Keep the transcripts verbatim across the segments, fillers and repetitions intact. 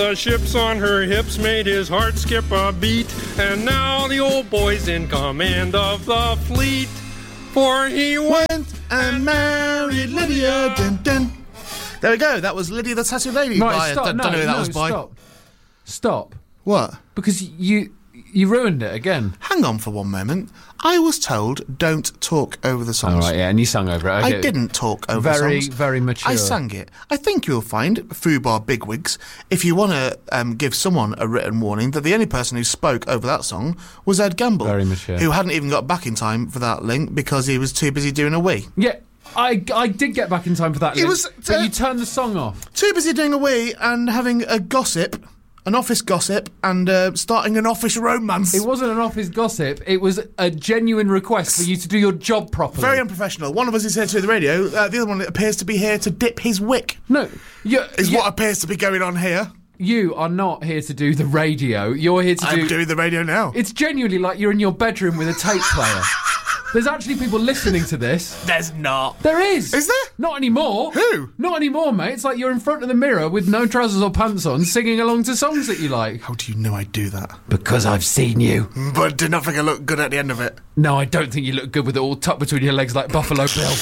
The ships on her hips made his heart skip a beat, and now the old boy's in command of the fleet. For he went and married Lydia. Dun, dun. There we go. That was Lydia the Tattoo Lady. Right, by, stop. don't, No, don't know who that no, was by. stop. Stop. What? Because you you ruined it again. Hang on for one moment. I was told don't talk over the songs. All right, yeah, and you sang over it. Okay. I didn't talk over very, the songs. Very mature. I sang it. I think you'll find, Fubar Bigwigs, if you want to um, give someone a written warning, that the only person who spoke over that song was Ed Gamble. Very mature. Who hadn't even got back in time for that link because he was too busy doing a wee. Yeah. I, I did get back in time for that. It link, was, but uh, you turned the song off. Too busy doing a wee and having a gossip, an office gossip, and uh, starting an office romance. It wasn't an office gossip. It was a genuine request for you to do your job properly. Very unprofessional. One of us is here to do the radio. Uh, the other one appears to be here to dip his wick. No, you, Is you, what appears to be going on here. you are not here to do the radio. You're here to I'm do. doing the radio now. It's genuinely like you're in your bedroom with a tape player. There's actually people listening to this. There's not. There is. Is there? Not anymore. Who? Not anymore, mate. It's like you're in front of the mirror with no trousers or pants on, singing along to songs that you like. How do you know I do that? Because I've seen you. But do not think I look good at the end of it. No, I don't think you look good with it all tucked between your legs like Buffalo Bill.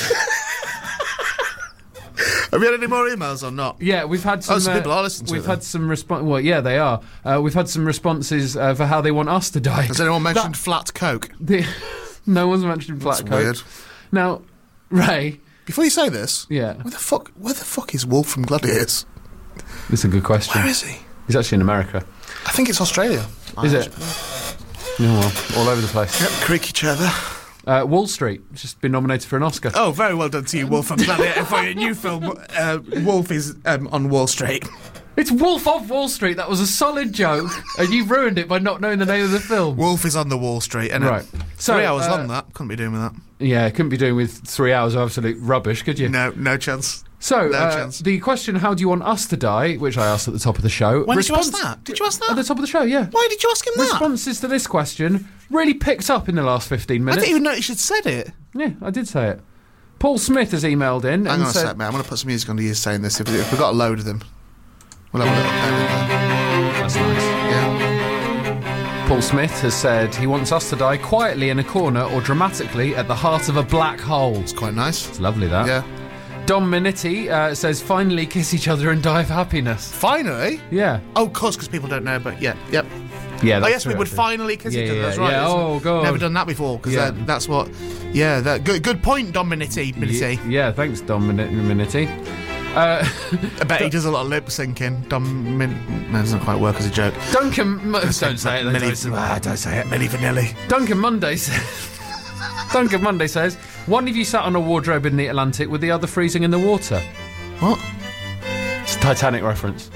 Have you had any more emails or not? Yeah, we've had some. Oh, some uh, people are listening to We've it, had then. some response. Well, yeah, they are. Uh, we've had some responses uh, for how they want us to die. Has anyone mentioned flat coke? The, no one's mentioned flat That's coke. weird. Now, Ray. Before you say this, Yeah, where the fuck, where the fuck is Wolf from Gladiators? this is a good question. Where is he? He's actually in America. I think it's Australia. Is it? Yeah, well, all over the place. Yep, creak each other. Uh, Wall Street just been nominated for an Oscar. Oh, very well done to you, Wolf from Gladiator, for your new film. Uh, Wolf is um, on Wall Street. It's Wolf of Wall Street. That was a solid joke, and you've ruined it by not knowing the name of the film. Wolf is on the Wall Street, and Right. So, three hours uh, long. That couldn't be doing with that. Yeah, couldn't be doing with three hours of absolute rubbish, could you? No, no chance. So, No uh, chance. the question, how do you want us to die, which I asked at the top of the show. When did you ask response- that? Did you ask that? At the top of the show, yeah. Why did you ask him that? Responses to this question really picked up in the last fifteen I minutes. didn't even know you should said it. Yeah, I did say it. Paul Smith has emailed in Hang and on a said... sec, mate. I'm going to put some music on you saying this. If, if we've got a load of them. We'll have a look. There That's nice. we go. Yeah. Paul Smith has said he wants us to die quietly in a corner or dramatically at the heart of a black hole. It's quite nice. It's lovely, that. Yeah. Dom Minetti uh, says, finally kiss each other and die of happiness. Finally? Yeah. Oh, of course, because people don't know, but yeah, yep. Yeah, Oh, that's yes, we true, would actually. finally kiss Yeah, each other. yeah, That's right. yeah. isn't it? Oh, God. Never done that before, because Yeah. that's what... Yeah, that, good good point, Dom Minetti. Minetti. Ye- Yeah, thanks, Dom Min- Minetti. Uh, I bet he does a lot of lip syncing. Dom Min... No, it doesn't quite work as a joke. Duncan... M- don't say it. then, Milli, don't say it. ah, don't say it. Milli Vanilli. Duncan Monday says... Duncan Monday says, one of you sat on a wardrobe in the Atlantic with the other freezing in the water. What? It's a Titanic reference.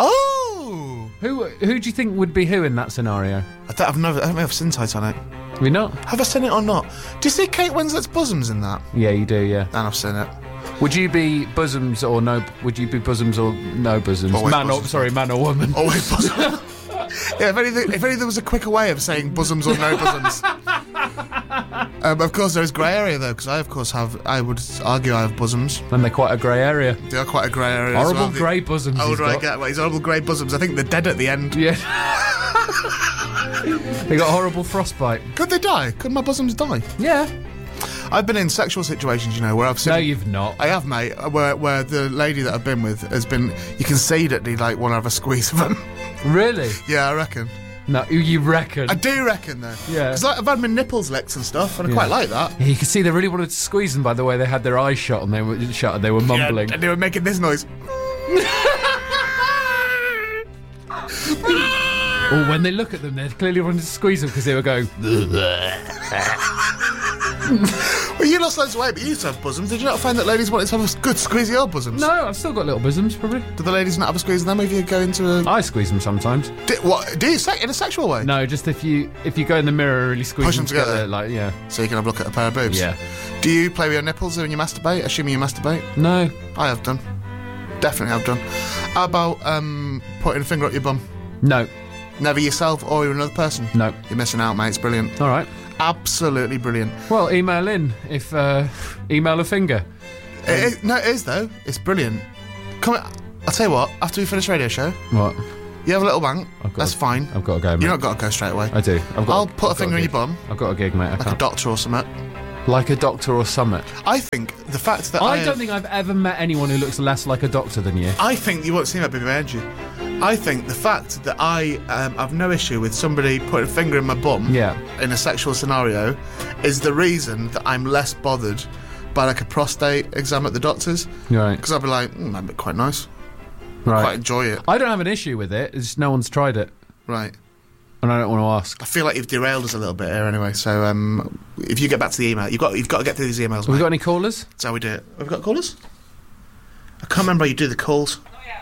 Oh! Who who do you think would be who in that scenario? I don't, I've never, I don't think I've seen Titanic. Have you not? Have I seen it or not? Do you see Kate Winslet's bosoms in that? Yeah, you do, yeah. And I've seen it. Would you be bosoms or no... Would you be bosoms or no bosoms? Always man bosoms. or... Sorry, man or woman. Always bosoms. Yeah, if only, there, if only there was a quicker way of saying bosoms or no bosoms. um, of course, there is grey area, though, because I, of course, have... I would argue I have bosoms. And they're quite a grey area. They are quite a grey area Horrible as well. grey bosoms Oh, he's right, got. get well, he's horrible grey bosoms. I think they're dead at the end. Yeah. They got horrible frostbite. Could they die? Could my bosoms die? Yeah. I've been in sexual situations, you know, where I've seen... No, you've not. I have, mate, where where the lady that I've been with has been... You can see that they, like, want to have a squeeze of them. Really? Yeah, I reckon. No, you reckon? I do reckon, though. Yeah. Because like, I've had my nipples licked and stuff, and I Yeah. quite like that. Yeah, you could see they really wanted to squeeze them by the way they had their eyes shut and they were shut and they were mumbling. Yeah, and they were making this noise. Or when they look at them, they clearly wanted to squeeze them because they were going. Well, you lost loads of weight, but you used to have bosoms. Did you not find that ladies wanted to have a good squeezy old bosoms? No, I've still got little bosoms, probably. Do the ladies not have a squeeze in them if you go into a... I squeeze them sometimes. Do, what? Do you? Se- in a sexual way? No, just if you if you go in the mirror and really squeeze Push them them together. like yeah. So you can have a look at a pair of boobs? Yeah. Do you play with your nipples when you masturbate? Assuming you masturbate? No. I have done. Definitely have done. How about um, putting a finger up your bum? No. Never yourself or another person? No. You're missing out, mate. It's brilliant. All right. Absolutely brilliant. Well, email in if uh, email a finger. It is, no, it is, though. It's brilliant. Come on, I'll tell you what, after we finish radio show, What? You have a little wank. I've got That's to- fine. I've got to go, mate. You've not got to go straight away. I do. I've got I'll to- put a I've got finger in gig. your bum. I've got a gig, mate. I Like a can't. doctor or something. Like a doctor or summit. I think the fact that I... I don't think I've ever met anyone who looks less like a doctor than you. I think you won't see that behind you. I think the fact that I um, have no issue with somebody putting a finger in my bum Yeah. in a sexual scenario is the reason that I'm less bothered by like a prostate exam at the doctor's. Right. Because I'll be like, mm, that'd be quite nice. Right. Quite enjoy it. I don't have an issue with it. It's just no one's tried it, Right. and I don't want to ask. I feel like you've derailed us a little bit here anyway. So um, if you get back to the email, you've got you've got to get through these emails. Have we mate. got any callers? That's how we do it. Have we got callers? I can't remember how you do the calls.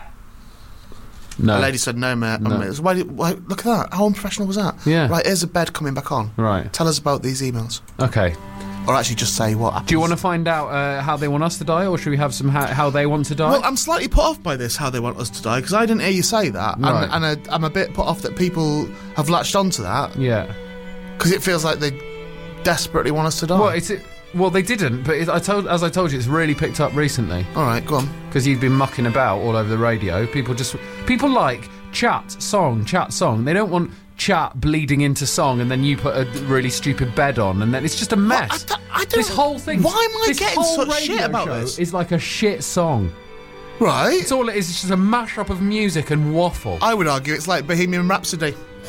No. The lady said no, mate. No. Um, why, did- why, look at that. How unprofessional was that? Yeah. Right, here's a bed coming back on. Right. Tell us about these emails. Okay. Or actually just say what happens. Do you want to find out uh, how they want us to die, or should we have some how, how they want to die? Well, I'm slightly put off by this, how they want us to die, because I didn't hear you say that. Right. And, and I, I'm a bit put off that people have latched onto that, yeah. because it feels like they desperately want us to die. Well, it's it, well they didn't, but it, I told as I told you, it's really picked up recently All right, go on. because you've been mucking about all over the radio. People just people like chat song, chat song. They don't want chat bleeding into song, and then you put a really stupid bed on, and then it's just a mess. I, I don't, This whole thing. Why am I this getting whole such radio shit about show this? Is like a shit song. Right. It's all it is. It's just a mashup of music and waffle. I would argue it's like Bohemian Rhapsody.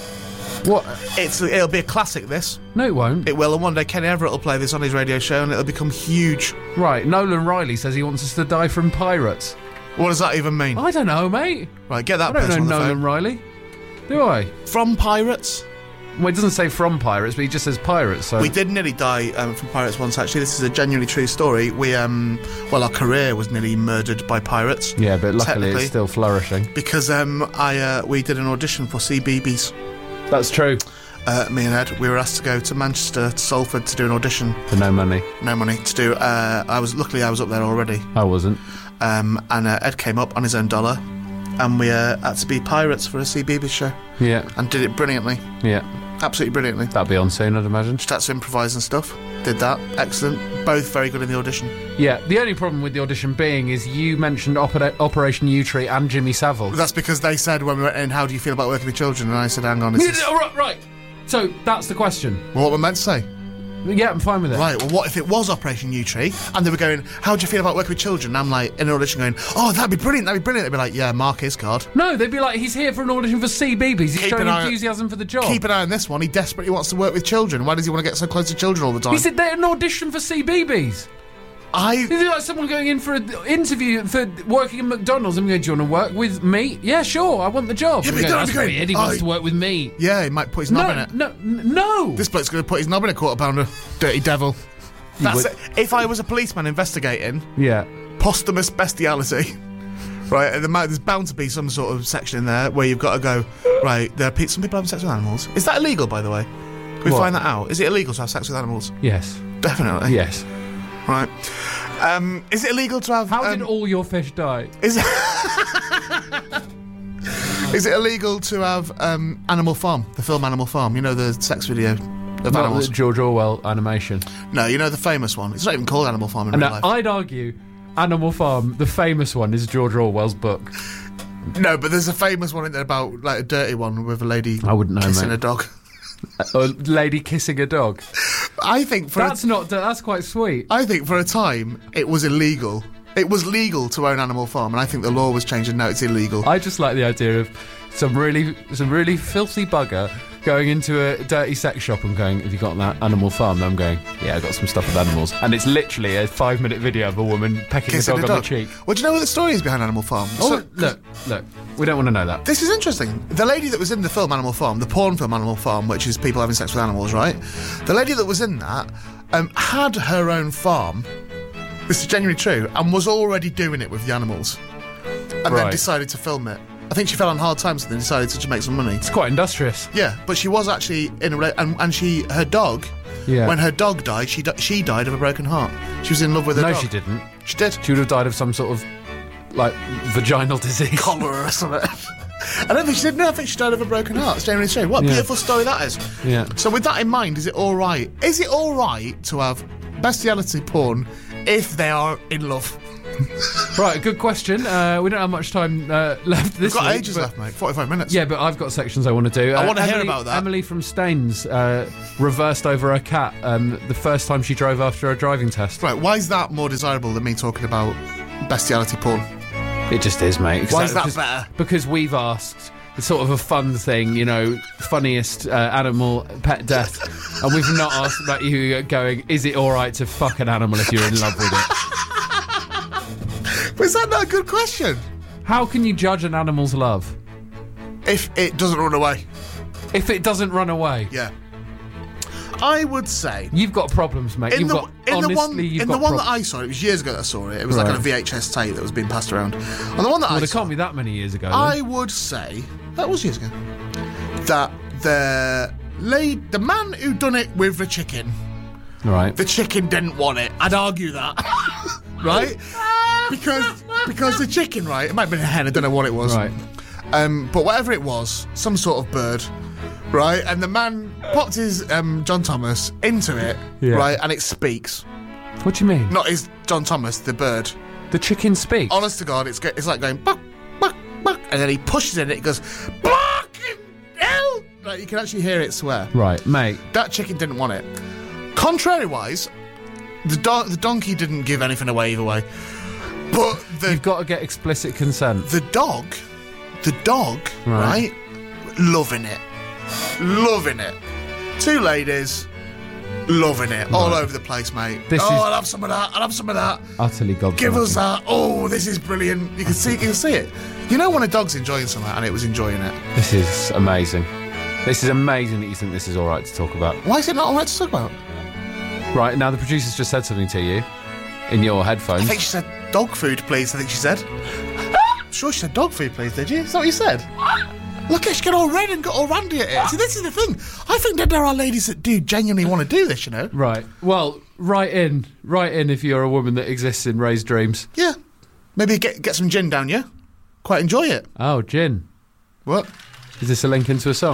What? It's It'll be a classic, this. No, it won't. It will, and one day Kenny Everett will play this on his radio show, and it'll become huge. Right. Nolan Riley says he wants us to die from pirates. What does that even mean? I don't know, mate. Right, get that I don't person know on the Nolan phone. Riley. Do I? From Pirates? Well, it doesn't say from pirates, but he just says pirates. So We did nearly die um, from pirates once, actually. This is a genuinely true story. We, um, well, our career was nearly murdered by pirates. yeah, but luckily technically. it's still flourishing. Because um, I, uh, we did an audition for C B B S. That's true. Uh, me and Ed, we were asked to go to Manchester, to Salford, to do an audition. For no money. No money to do. Uh, I was luckily I was up there already, I wasn't. um, and uh, Ed came up on his own dollar, and we uh, had to be pirates for a C B B S show, Yeah. and did it brilliantly, Yeah. absolutely brilliantly. That'd be on soon, I'd imagine. Just had to improvise and stuff. Did that, excellent. Both very good in the audition. Yeah. The only problem with the audition being is you mentioned Opera- Operation U-Tree and Jimmy Savile. That's because they said when we went in, "How do you feel about working with children?" And I said, "Hang on, is this right, right. So that's the question. what we're meant to say?" Yeah, I'm fine with it. Right, well, what if it was Operation U-Tree and they were going, "How do you feel about working with children?" And I'm like, in an audition going, "Oh, that'd be brilliant, that'd be brilliant." They'd be like, "Yeah, mark his card. No, they'd be like, he's here for an audition for C B B S. He's Keep showing an eye- enthusiasm for the job. Keep an eye on this one. He desperately wants to work with children. Why does he want to get so close to children all the time?" He said they're an audition for C B B S. I... Is it like someone going in for an interview for working at McDonald's? I'm going, do you want to work with me? Yeah, sure, I want the job. Yeah, I'm but going, don't That's be going, weird, he "Oh, wants to work with me. Yeah, he might put his knob No, in it. no, n- no. This bloke's going to put his knob in a quarter pounder. Dirty devil. That's would- it. If I was a policeman investigating Yeah. posthumous bestiality, right, and there might, there's bound to be some sort of section in there where you've got to go, right, there are pe- some people having sex with animals. Is that illegal, by the way? Can we What? find that out? Is it illegal to have sex with animals? Yes. Definitely. Yes. Right. Um, is it illegal to have... How um, did all your fish die? Is it... Is it illegal to have um, Animal Farm, the film Animal Farm? You know, the sex video of Not animals? the George Orwell animation. No, you know the famous one. It's not even called Animal Farm in And real now, life. I'd argue Animal Farm, the famous one, is George Orwell's book. No, but there's a famous one in there about, like, a dirty one with a lady I wouldn't know, kissing mate. a dog. A lady kissing a dog. I think for That's a, not. That's quite sweet. I think for a time it was illegal. It was legal to own Animal Farm, and I think the law was changed and now it's illegal. I just like the idea of some really, some really filthy bugger going into a dirty sex shop and going, "Have you got that Animal Farm?" And I'm going, "Yeah, I got some stuff with animals." And it's literally a five-minute video of a woman pecking Kissing a dog a on dog. the cheek. Well, do you know what the story is behind Animal Farm? Oh, So- look, look. We don't want to know that. This is interesting. The lady that was in the film Animal Farm, the porn film Animal Farm, which is people having sex with animals, right? The lady that was in that um, had her own farm. This is genuinely true, and was already doing it with the animals, and then Right. decided to film it. I think she fell on hard times and then decided to just make some money. It's quite industrious. Yeah, but she was actually in a re- and, and she her dog. Yeah. When her dog died, she di- she died of a broken heart. She was in love with her No, dog. she didn't. She did. She would have died of some sort of like vaginal disease. Cholera or something. I don't think she did. No, I think she died of a broken heart. It's genuinely true. What a Yeah. beautiful story that is. Yeah. So with that in mind, is it all right? Is it all right to have bestiality porn if they are in love? Right, good question. Uh, we don't have much time uh, left this We've got week, ages but- left, mate. forty-five minutes. Yeah, but I've got sections I want to do. I Uh, wanna hear Emily- about that. Emily from Staines uh, reversed over her cat um, the first time she drove after her driving test. Right, why is that more desirable than me talking about bestiality porn? It just is, mate. Why is that because, better? Because we've asked. It's sort of a fun thing, you know, funniest uh, animal pet death, and we've not asked about you going, is it all right to fuck an animal if you're in love with it? But is that not a good question? How can you judge an animal's love If it doesn't run away. if it doesn't run away? Yeah. I would say... You've got problems, mate. In You've the, got in honestly, the one, you've in got the one prob- that I saw, it was years ago that I saw it. It was like Right. on a V H S tape that was being passed around. And the one that Well, I it saw, can't be that many years ago. I then. would say that was years ago. That the lady, the man who done it with the chicken, Right. the chicken didn't want it. I'd argue that, right? Because because the chicken, right? It might have been a hen. I don't know what it was. Right. Um, but whatever it was, some sort of bird, right? And the man popped his um, John Thomas into it, Yeah. right? And it speaks. What do you mean? Not his John Thomas, the bird. The chicken speaks. Honest to God, it's go- it's like going buck, buck, buck, and then he pushes in it. It goes fucking hell! Like you can actually hear it swear. Right, mate. That chicken didn't want it. Contrary-wise, the do- the donkey didn't give anything away either way. But the You've got to get explicit consent. the dog, the dog, Right. right? Loving it, loving it. Two ladies, loving it, all Right. over the place, mate. This oh, is- I'll have some of that. I'll have some of that. Utterly god. Give us that. Oh, this is brilliant. You can see, you can see it. You know when a dog's enjoying something, and it was enjoying it. This is amazing. This is amazing that you think this is all right to talk about. Why is it not all right to talk about? Right, now the producer's just said something to you in your I headphones. think she said dog food, please. I think she said. I'm sure she said dog food, please. Did you? Is that what you said? Look, she got all red and got all randy at it. See, this is the thing. I think that there are ladies that do genuinely want to do this. You know? Right. Well, write in. Write in if you're a woman that exists in Ray's dreams. Yeah. Maybe get get some gin down you. Quite enjoy it. Oh, gin. What? Is this a link into a song?